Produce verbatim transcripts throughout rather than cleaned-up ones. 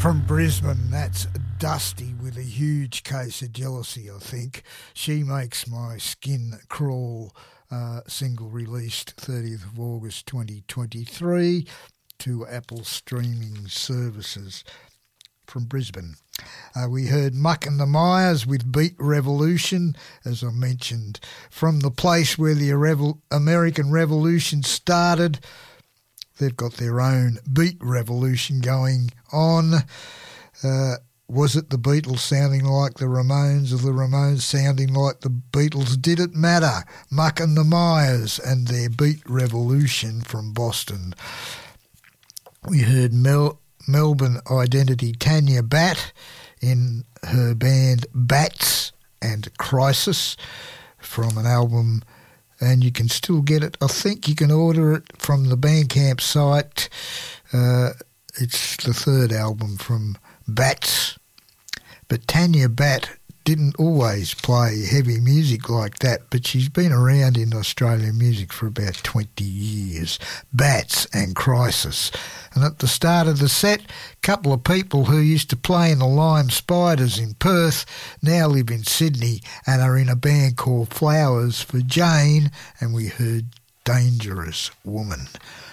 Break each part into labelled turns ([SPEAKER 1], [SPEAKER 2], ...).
[SPEAKER 1] From Brisbane, that's Dusty with a huge case of jealousy, I think. She Makes My Skin Crawl, uh, single released thirtieth of August twenty twenty-three to Apple streaming services. From Brisbane. Uh, we heard Muck and the Myers with Beat Revolution, as I mentioned, from the place where the Revel- American Revolution started. They've got their own beat revolution going on. Uh, was it the Beatles sounding like the Ramones or the Ramones sounding like the Beatles? Did it matter? Muck and the Myers and their beat revolution from Boston. We heard Mel... Melbourne identity Tanya Batt in her band Bats and Crisis from an album, and you can still get it. I think you can order it from the Bandcamp site. Uh, it's the third album from Bats. But Tanya Batt didn't always play heavy music like that, but she's been around in Australian music for about twenty years. Bats and Crisis. And at the start of the set, a couple of people who used to play in the Lime Spiders in Perth now live in Sydney and are in a band called Flowers for Jane, and we heard Dangerous Woman.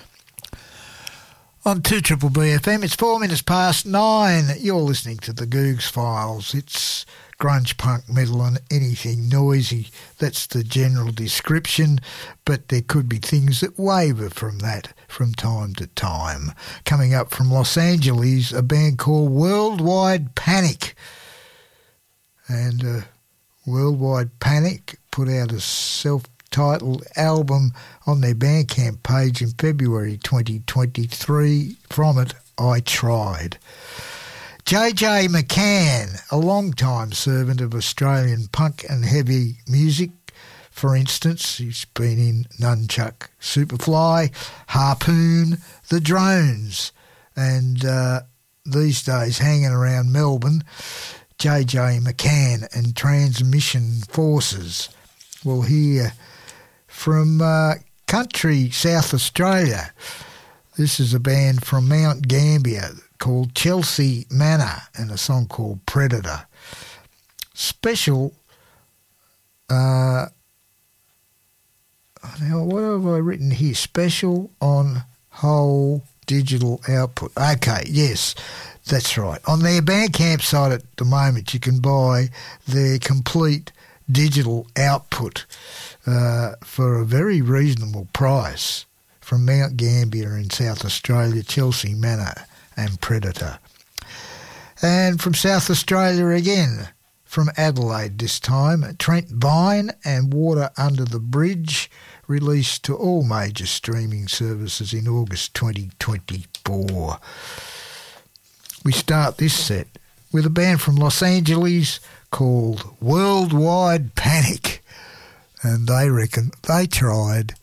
[SPEAKER 1] On two Triple B F M, it's four minutes past nine. You're listening to the Googs Files. It's grunge, punk, metal and anything noisy. That's the general description, but there could be things that waver from that from time to time. Coming up from Los Angeles, a band called Worldwide Panic. And uh, Worldwide Panic put out a self-titled album on their Bandcamp page in February twenty twenty-three. From it, I Tried. J J McCann, a long-time servant of Australian punk and heavy music. For instance, he's been in Nunchuck Superfly, Harpoon, The Drones, and uh, these days hanging around Melbourne, J J McCann and Transmission Forces. We'll hear from uh, country South Australia. This is a band from Mount Gambier called Chelsea Manor and a song called Predator. Special, uh, now what have I written here? Special on whole digital output. Okay, yes, that's right. On their Bandcamp site at the moment, you can buy their complete digital output uh, for a very reasonable price from Mount Gambier in South Australia, Chelsea Manor and Predator. And from South Australia again, from Adelaide this time, Trent Vine and Water Under the Bridge, released to all major streaming services in August twenty twenty-four. We start this set with a band from Los Angeles called Worldwide Panic, and they reckon they tried